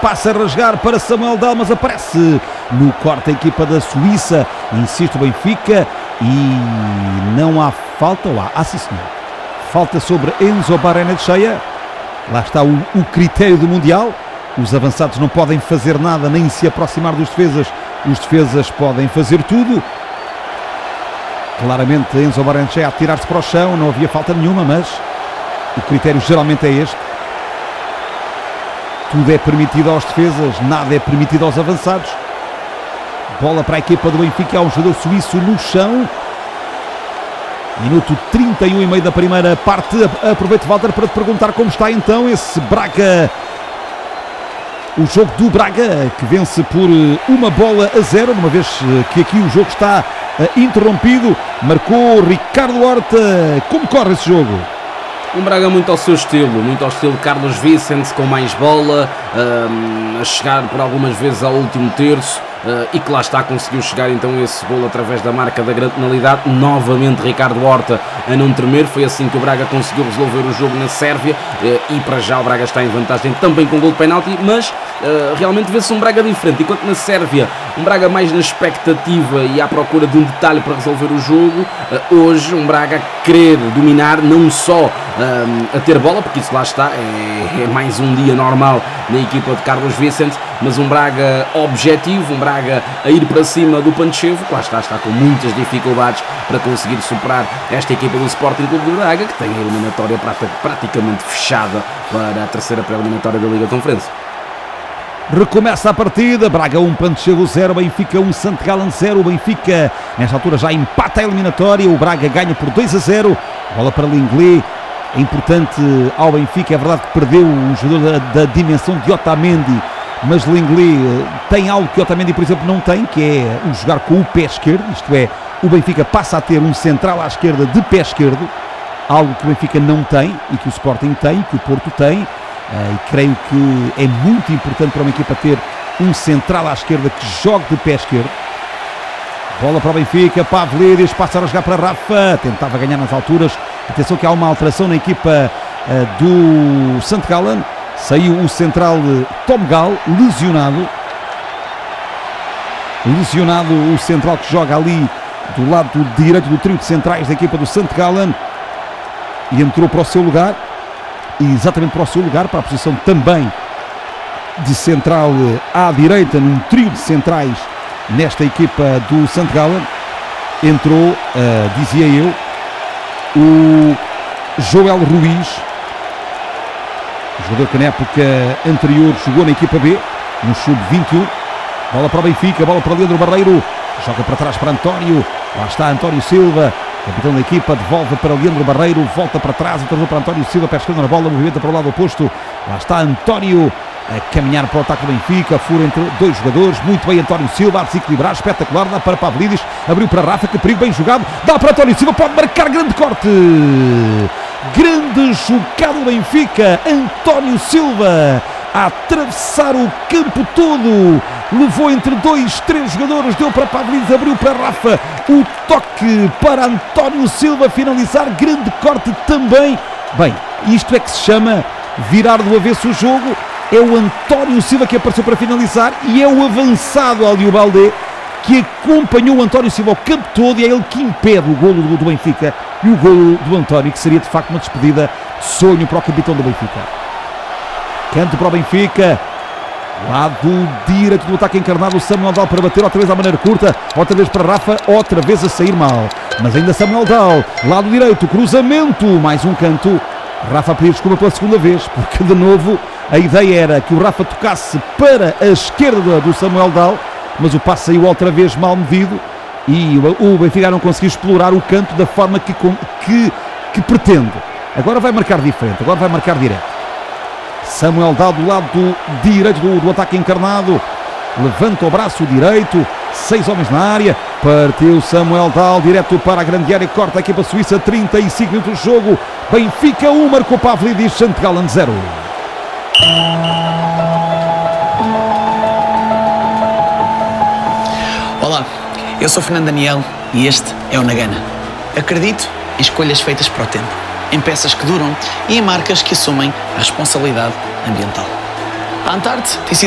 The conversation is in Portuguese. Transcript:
passa a rasgar para Samuel Dal, mas aparece no corte a equipa da Suíça. Insiste o Benfica e não há falta, ou há? Sim senhor, falta sobre Enzo Barrenetxea. Lá está o critério do Mundial. Os avançados não podem fazer nada, nem se aproximar dos defesas. Os defesas podem fazer tudo. Claramente Enzo Barrenetxea a tirar-se para o chão. Não havia falta nenhuma, mas o critério geralmente é este. Tudo é permitido aos defesas, nada é permitido aos avançados. Bola para a equipa do Benfica, há um jogador suíço no chão. Minuto 31,5 da primeira parte. Aproveito, Walter, para te perguntar como está então esse Braga. O jogo do Braga, que vence por 1-0, uma vez que aqui o jogo está interrompido. Marcou Ricardo Horta. Como corre esse jogo? Um Braga muito ao seu estilo, muito ao estilo Carlos Vicente, com mais bola, a chegar por algumas vezes ao último terço, e que lá está, conseguiu chegar então esse golo através da marca da grande penalidade. Novamente Ricardo Horta a não tremer. Foi assim que o Braga conseguiu resolver o jogo na Sérvia, e para já o Braga está em vantagem também com golo de penalti, mas realmente vê-se um Braga diferente. Enquanto na Sérvia um Braga mais na expectativa e à procura de um detalhe para resolver o jogo, hoje um Braga a querer dominar, não só a ter bola, porque isso lá está, é mais um dia normal na equipa de Carlos Vicente, mas um Braga objetivo, um Braga a ir para cima do Pančevo, que lá está com muitas dificuldades para conseguir superar esta equipa do Sporting Clube de Braga, que tem a eliminatória praticamente fechada para a terceira pré-eliminatória da Liga Conferência. Recomeça a partida. Braga 1, Pančevo 0, Benfica 1, St. Gallen 0. O Benfica nesta altura já empata a eliminatória. O Braga ganha por 2-0. Bola para Lenglet. É importante ao Benfica. É verdade que perdeu um jogador da dimensão de Otamendi, mas Lenglet tem algo que Otamendi, por exemplo, não tem, que é o jogar com o pé esquerdo. Isto é, o Benfica passa a ter um central à esquerda de pé esquerdo, algo que o Benfica não tem e que o Sporting tem, que o Porto tem. E creio que é muito importante para uma equipa ter um central à esquerda que jogue de pé esquerdo. Bola para o Benfica, Pavlidis passa a rasgar para Rafa, tentava ganhar nas alturas. Atenção que há uma alteração na equipa do St. Gallen. Saiu o central Tom Gal, lesionado o central que joga ali do lado direito do trio de centrais da equipa do St. Gallen, e entrou para o seu lugar. E exatamente para o seu lugar, para a posição também de central à direita, num trio de centrais nesta equipa do St. Gallen, entrou, dizia eu, o Joel Ruiz, jogador que na época anterior jogou na equipa B, no sub-21. Bola para o Benfica, bola para Leandro Barreiro, joga para trás para António, lá está António Silva, capitão da equipa, devolve para Leandro Barreiro, volta para trás, entrou para António Silva, pé esquerdo na bola, movimenta para o lado oposto. Lá está António a caminhar para o ataque do Benfica, fura entre dois jogadores, muito bem António Silva a desequilibrar, espetacular, dá para Pavlidis, abriu para Rafa, que perigo, bem jogado, dá para António Silva, pode marcar, grande corte, grande jogada do Benfica, António Silva a atravessar o campo todo, levou entre 2, 3 jogadores, deu para Pavlidis, abriu para Rafa, o toque para António Silva finalizar, grande corte também. Bem, isto é que se chama virar do avesso o jogo. É o António Silva que apareceu para finalizar e é o avançado Aliou Baldé que acompanhou o António Silva ao campo todo, e é ele que impede o golo do Benfica, e o golo do António, que seria de facto uma despedida de sonho para o capitão do Benfica. Canto para o Benfica, lado direito do ataque encarnado, o Samuel Dal para bater outra vez à maneira curta, outra vez para Rafa, outra vez a sair mal, mas ainda Samuel Dal, lado direito, cruzamento, mais um canto. Rafa a pedir desculpa pela segunda vez, porque de novo a ideia era que o Rafa tocasse para a esquerda do Samuel Dal, mas o passe saiu outra vez mal medido e o Benfica não conseguiu explorar o canto da forma que pretende. Agora vai marcar diferente, agora vai marcar direto. Samuel Dal do lado direito do ataque encarnado, levanta o braço direito, 6 homens na área, partiu Samuel Dal direto para a grande área, corta a equipa suíça, 35 minutos de jogo, Benfica 1, marcou Pavlidis, St. Gallen 0. Olá, eu sou Fernando Daniel e este é o Nagana. Acredito em escolhas feitas para o tempo, em peças que duram e em marcas que assumem a responsabilidade ambiental. A Antarte tem sido